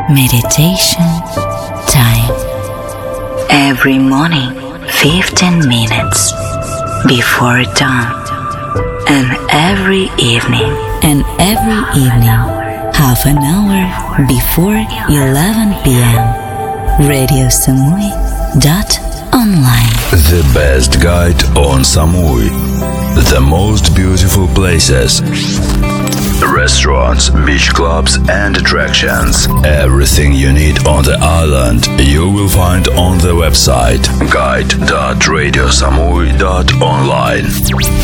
meditation time. Every morning, 15 minutes before dawn, and every evening, half an hour before 11 p.m. Radio Samui.online. The best guide on Samui. The most beautiful places. Restaurants, beach clubs and attractions. Everything you need on the island you will find on the website guide.radiosamui.online.